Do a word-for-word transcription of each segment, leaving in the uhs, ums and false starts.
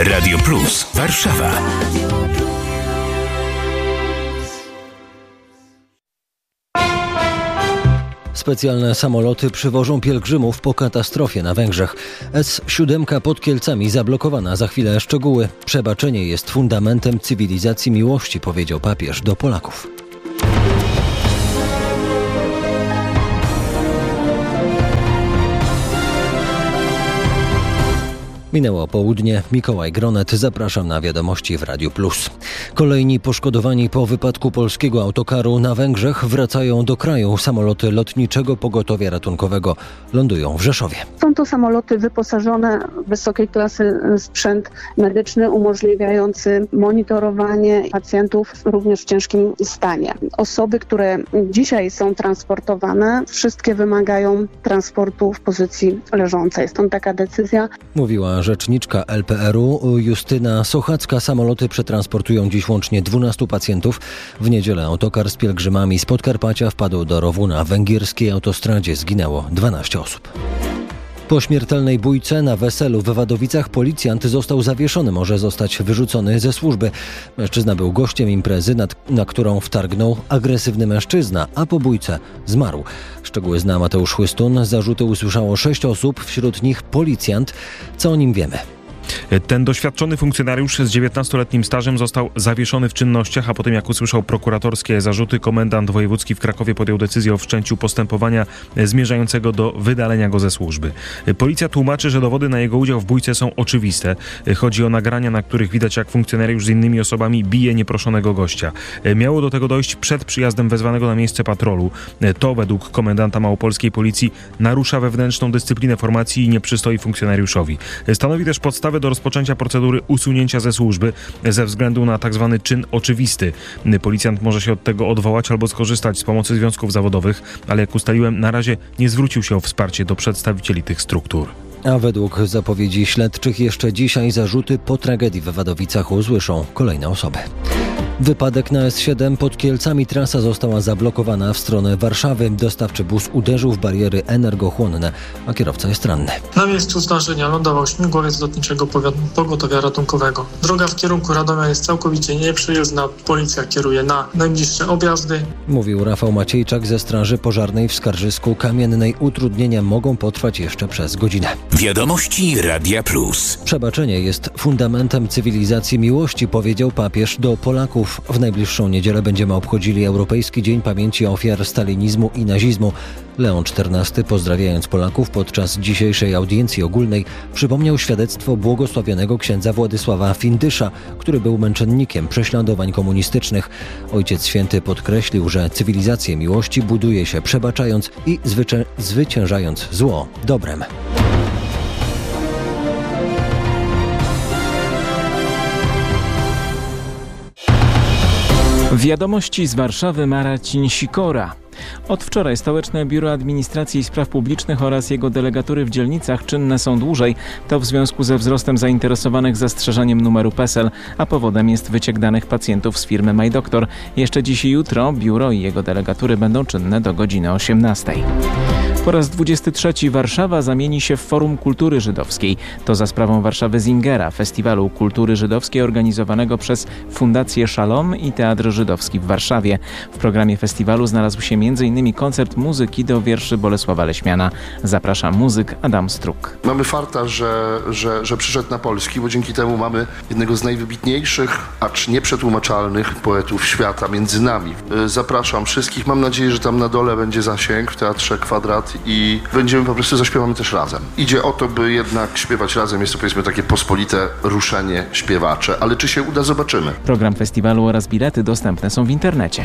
Radio Plus, Warszawa. Specjalne samoloty przywożą pielgrzymów po katastrofie na Węgrzech. S siedem pod Kielcami zablokowana. Za chwilę szczegóły. Przebaczenie jest fundamentem cywilizacji miłości, powiedział papież do Polaków. Minęło południe. Mikołaj Gronet. Zapraszam na wiadomości w Radiu Plus. Kolejni poszkodowani po wypadku polskiego autokaru na Węgrzech wracają do kraju. Samoloty lotniczego pogotowia ratunkowego lądują w Rzeszowie. Są to samoloty wyposażone w wysokiej klasy sprzęt medyczny umożliwiający monitorowanie pacjentów również w ciężkim stanie. Osoby, które dzisiaj są transportowane, wszystkie wymagają transportu w pozycji leżącej. Stąd taka decyzja. Mówiła rzeczniczka L P R u Justyna Sochacka. Samoloty przetransportują dziś łącznie dwunastu pacjentów. W niedzielę autokar z pielgrzymami z Podkarpacia wpadł do rowu na węgierskiej autostradzie. Zginęło dwanaście osób. Po śmiertelnej bójce na weselu w Wadowicach policjant został zawieszony. Może zostać wyrzucony ze służby. Mężczyzna był gościem imprezy, nad, na którą wtargnął agresywny mężczyzna, a po bójce zmarł. Szczegóły zna Mateusz Chłystun. Zarzuty usłyszało sześć osób, wśród nich policjant. Co o nim wiemy? Ten doświadczony funkcjonariusz z dziewiętnastoletnim stażem został zawieszony w czynnościach, a potem jak usłyszał prokuratorskie zarzuty, komendant wojewódzki w Krakowie podjął decyzję o wszczęciu postępowania zmierzającego do wydalenia go ze służby. Policja tłumaczy, że dowody na jego udział w bójce są oczywiste. Chodzi o nagrania, na których widać, jak funkcjonariusz z innymi osobami bije nieproszonego gościa. Miało do tego dojść przed przyjazdem wezwanego na miejsce patrolu. To według komendanta małopolskiej policji narusza wewnętrzną dyscyplinę formacji i nie przystoi funkcjonariuszowi. Stanowi też podstawę do rozpoczęcia procedury usunięcia ze służby ze względu na tak zwany czyn oczywisty. Policjant może się od tego odwołać albo skorzystać z pomocy związków zawodowych, ale jak ustaliłem, na razie nie zwrócił się o wsparcie do przedstawicieli tych struktur. A według zapowiedzi śledczych jeszcze dzisiaj zarzuty po tragedii w Wadowicach usłyszą kolejne osoby. Wypadek na S siedem pod Kielcami. Trasa została zablokowana w stronę Warszawy. Dostawczy bus uderzył w bariery energochłonne, a kierowca jest ranny. Na miejscu zdarzenia lądował śmigłowiec lotniczego pogotowia ratunkowego. Droga w kierunku Radomia jest całkowicie nieprzejezdna. Policja kieruje na najbliższe objazdy. Mówił Rafał Maciejczak ze Straży Pożarnej w Skarżysku Kamiennej. Utrudnienia mogą potrwać jeszcze przez godzinę. Wiadomości Radia Plus. Przebaczenie jest fundamentem cywilizacji miłości, powiedział papież do Polaków. W najbliższą niedzielę będziemy obchodzili Europejski Dzień Pamięci Ofiar Stalinizmu i Nazizmu. Leon czternasty, pozdrawiając Polaków podczas dzisiejszej audiencji ogólnej, przypomniał świadectwo błogosławionego księdza Władysława Findysza, który był męczennikiem prześladowań komunistycznych. Ojciec Święty podkreślił, że cywilizację miłości buduje się przebaczając i zwycię- zwyciężając zło dobrem. Wiadomości z Warszawy. Marcin Sikora. Od wczoraj Stołeczne Biuro Administracji i Spraw Publicznych oraz jego delegatury w dzielnicach czynne są dłużej. To w związku ze wzrostem zainteresowanych zastrzeżeniem numeru PESEL, a powodem jest wyciek danych pacjentów z firmy MyDoktor. Jeszcze dziś i jutro biuro i jego delegatury będą czynne do godziny osiemnastej. Po raz dwudziesty trzeci Warszawa zamieni się w Forum Kultury Żydowskiej. To za sprawą Warszawy Zingera, festiwalu kultury żydowskiej organizowanego przez Fundację Shalom i Teatr Żydowski w Warszawie. W programie festiwalu znalazł się między innymi koncert muzyki do wierszy Bolesława Leśmiana. Zaprasza muzyk Adam Struk. Mamy farta, że, że, że przyszedł na polski, bo dzięki temu mamy jednego z najwybitniejszych, acz nieprzetłumaczalnych poetów świata między nami. Zapraszam wszystkich. Mam nadzieję, że tam na dole będzie zasięg w Teatrze Kwadrat i będziemy po prostu zaśpiewamy też razem. Idzie o to, by jednak śpiewać razem. Jest to, powiedzmy, takie pospolite ruszenie śpiewacze, ale czy się uda, zobaczymy. Program festiwalu oraz bilety dostępne są w internecie.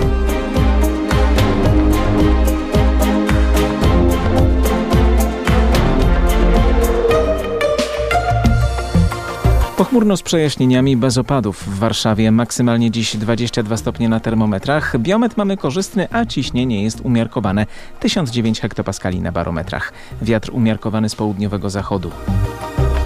Pochmurno z przejaśnieniami, bez opadów. W Warszawie maksymalnie dziś dwadzieścia dwa stopnie na termometrach. Biometr mamy korzystny, a ciśnienie jest umiarkowane. tysiąc dziewięć hektopaskali na barometrach. Wiatr umiarkowany z południowego zachodu.